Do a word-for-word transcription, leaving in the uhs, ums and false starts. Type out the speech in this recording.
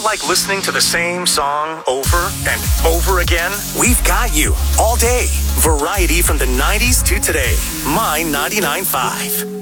don't like listening to the same song over and over again? We've got you all day. Variety from the nineties to today. My ninety-nine point five.